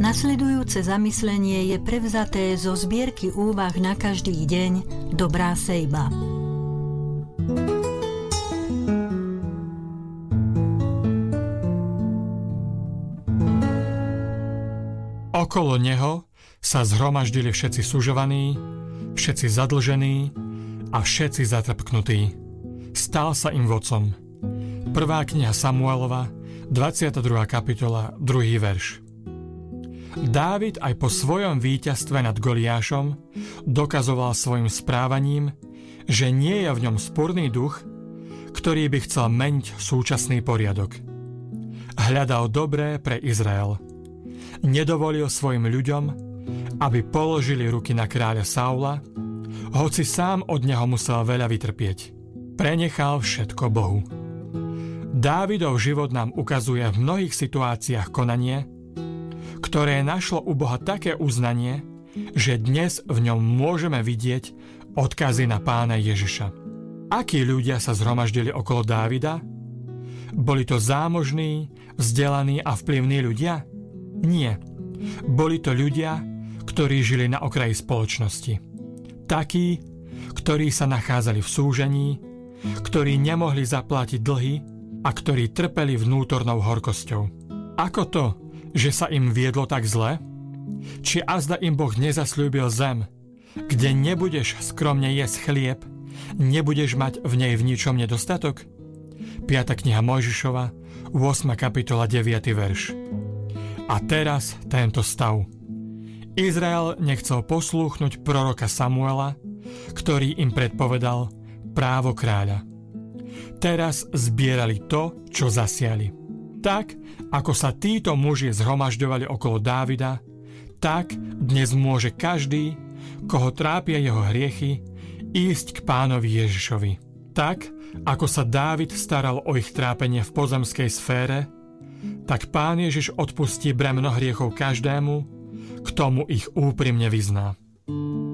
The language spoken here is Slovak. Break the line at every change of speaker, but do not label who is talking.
Nasledujúce zamyslenie je prevzaté zo zbierky úvah na každý deň Dobrá sejba.
Okolo neho sa zhromaždili všetci sužovaní, všetci zadlžení a všetci zatrpknutí. Stal sa im vodcom. 1. kniha Samuelova, 22. kapitola, 2. verš. Dávid aj po svojom víťazstve nad Goliášom dokazoval svojim správaním, že nie je v ňom sporný duch, ktorý by chcel meniť súčasný poriadok. Hľadal dobré pre Izrael. Nedovolil svojim ľuďom, aby položili ruky na kráľa Saula, hoci sám od neho musel veľa vytrpieť. Prenechal všetko Bohu. Dávidov život nám ukazuje v mnohých situáciách konanie, ktoré našlo u Boha také uznanie, že dnes v ňom môžeme vidieť odkazy na Pána Ježiša. Akí ľudia sa zhromaždili okolo Dávida? Boli to zámožní, vzdelaní a vplyvní ľudia? Nie. Boli to ľudia, ktorí žili na okraji spoločnosti. Takí, ktorí sa nachádzali v súžení, ktorí nemohli zaplatiť dlhy a ktorí trpeli vnútornou horkosťou. Ako to, že sa im viedlo tak zle? Či azda im Boh nezasľúbil zem, kde nebudeš skromne jesť chlieb, nebudeš mať v nej v ničom nedostatok? 5. kniha Mojžišova, 8. kapitola, 9. verš. A teraz tento stav. Izrael nechcel poslúchnuť proroka Samuela, ktorý im predpovedal právo kráľa. Teraz zbierali to, čo zasiali. Tak, ako sa títo muži zhromažďovali okolo Dávida, tak dnes môže každý, koho trápia jeho hriechy, ísť k Pánovi Ježišovi. Tak, ako sa Dávid staral o ich trápenie v pozemskej sfére, tak Pán Ježiš odpustí bremeno hriechov každému, kto mu ich úprimne vyzná.